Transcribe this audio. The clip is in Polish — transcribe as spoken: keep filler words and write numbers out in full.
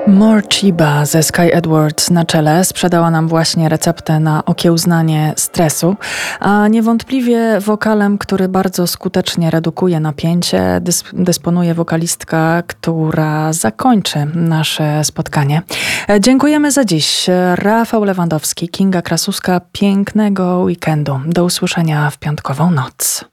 Morcheeba ze Sky Edwards na czele sprzedała nam właśnie receptę na okiełznanie stresu, a niewątpliwie wokalem, który bardzo skutecznie redukuje napięcie, dys- dysponuje wokalistka, która zakończy nasze spotkanie. Dziękujemy za dziś. Rafał Lewandowski, Kinga Krasuska, pięknego weekendu. Do usłyszenia w piątkową noc.